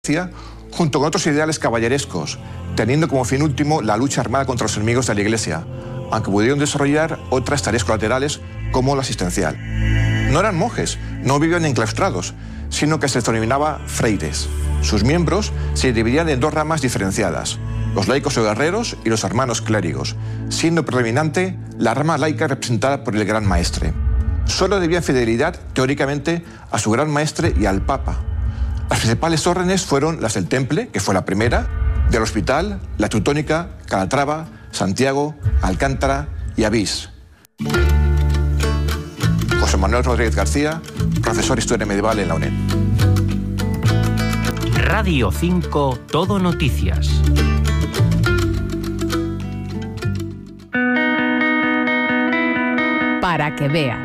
junto con otros ideales caballerescos, teniendo como fin último la lucha armada contra los enemigos de la Iglesia, aunque pudieron desarrollar otras tareas colaterales como la asistencial. No eran monjes, no vivían enclaustrados, sino que se les denominaba freires. Sus miembros se dividían en dos ramas diferenciadas, los laicos o guerreros y los hermanos clérigos, siendo predominante la rama laica representada por el Gran Maestre. Solo debían fidelidad, teóricamente, a su Gran Maestre y al Papa. Las principales órdenes fueron las del Temple, que fue la primera, del Hospital, la Teutónica, Calatrava, Santiago, Alcántara y Avís. José Manuel Rodríguez García, profesor de Historia Medieval en la UNED. Radio 5 Todo Noticias. Para que veas.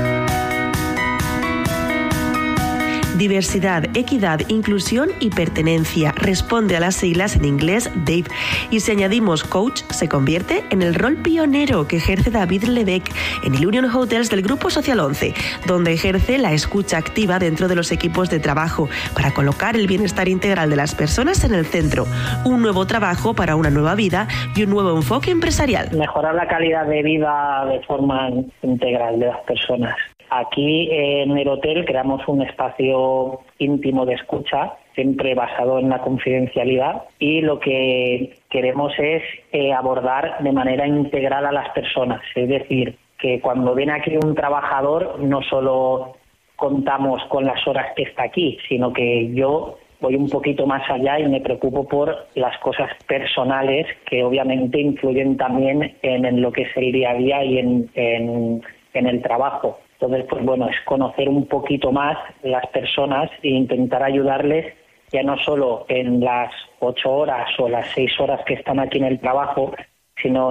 Diversidad, equidad, inclusión y pertenencia. Responde a las siglas en inglés DAVE. Y si añadimos coach, se convierte en el rol pionero que ejerce David Lebec en el Union Hotels del Grupo Social 11, donde ejerce la escucha activa dentro de los equipos de trabajo para colocar el bienestar integral de las personas en el centro. Un nuevo trabajo para una nueva vida y un nuevo enfoque empresarial. Mejorar la calidad de vida de forma integral de las personas. Aquí en el hotel creamos un espacio íntimo de escucha, siempre basado en la confidencialidad, y lo que queremos es abordar de manera integral a las personas. Es decir, que cuando viene aquí un trabajador no solo contamos con las horas que está aquí, sino que yo voy un poquito más allá y me preocupo por las cosas personales que obviamente influyen también en lo que es el día a día y en el trabajo. Entonces, pues bueno, es conocer un poquito más las personas e intentar ayudarles ya no solo en las 8 horas o las 6 horas que están aquí en el trabajo, sino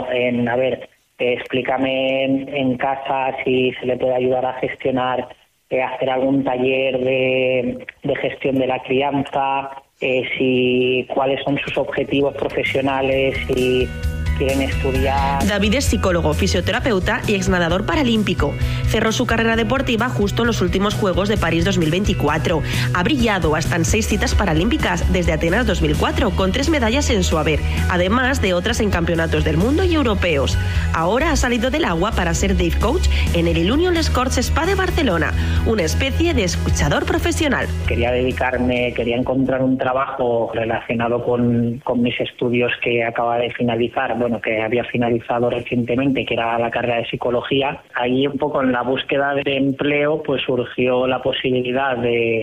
explícame en casa si se le puede ayudar a gestionar, hacer algún taller de gestión de la crianza, cuáles son sus objetivos profesionales y quieren estudiar. David es psicólogo, fisioterapeuta y exnadador paralímpico. Cerró su carrera deportiva justo en los últimos Juegos de París 2024. Ha brillado hasta en 6 citas paralímpicas desde Atenas 2004, con 3 medallas en su haber, además de otras en campeonatos del mundo y europeos. Ahora ha salido del agua para ser Dave Coach en el Ilunion Les Corts Spa de Barcelona, una especie de escuchador profesional. Quería encontrar un trabajo relacionado con mis estudios que acaba de finalizar, que había finalizado recientemente, que era la carrera de psicología. Ahí un poco en la búsqueda de empleo pues surgió la posibilidad de,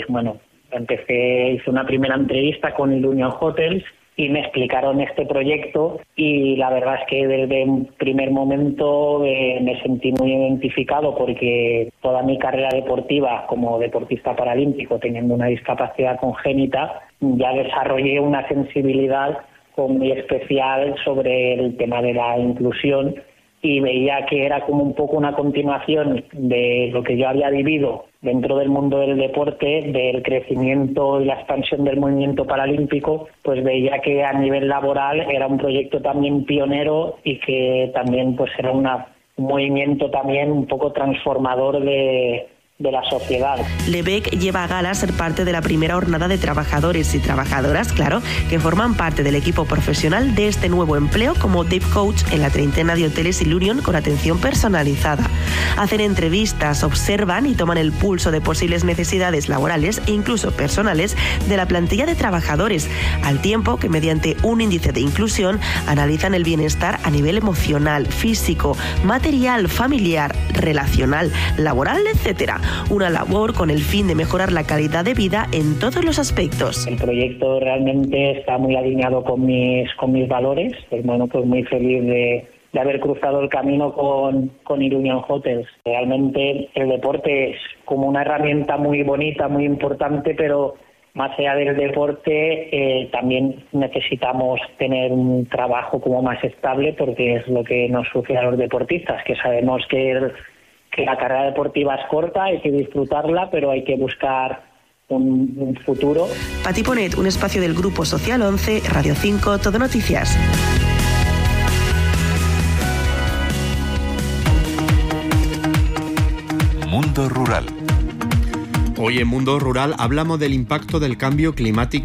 hice una primera entrevista con el Union Hotels y me explicaron este proyecto y la verdad es que desde un primer momento me sentí muy identificado porque toda mi carrera deportiva como deportista paralímpico, teniendo una discapacidad congénita, ya desarrollé una sensibilidad muy especial sobre el tema de la inclusión y veía que era como un poco una continuación de lo que yo había vivido dentro del mundo del deporte, del crecimiento y la expansión del movimiento paralímpico, pues veía que a nivel laboral era un proyecto también pionero y que también pues era un movimiento también un poco transformador de la sociedad. Lebec lleva a gala ser parte de la primera jornada de trabajadores y trabajadoras, que forman parte del equipo profesional de este nuevo empleo como Dave Coach en la 30 de hoteles Ilunion con atención personalizada. Hacen entrevistas, observan y toman el pulso de posibles necesidades laborales e incluso personales de la plantilla de trabajadores, al tiempo que mediante un índice de inclusión analizan el bienestar a nivel emocional, físico, material, familiar, relacional, laboral, etc. Una labor con el fin de mejorar la calidad de vida en todos los aspectos. El proyecto realmente está muy alineado con mis valores. Pues muy feliz de haber cruzado el camino con Ilunion Hotels. Realmente el deporte es como una herramienta muy bonita, muy importante, pero más allá del deporte también necesitamos tener un trabajo como más estable porque es lo que nos sucede a los deportistas, que sabemos que la carrera deportiva es corta, hay que disfrutarla, pero hay que buscar un futuro. Pati Ponet, un espacio del Grupo Social 11, Radio 5, Todo Noticias. Mundo Rural. Hoy en Mundo Rural hablamos del impacto del cambio climático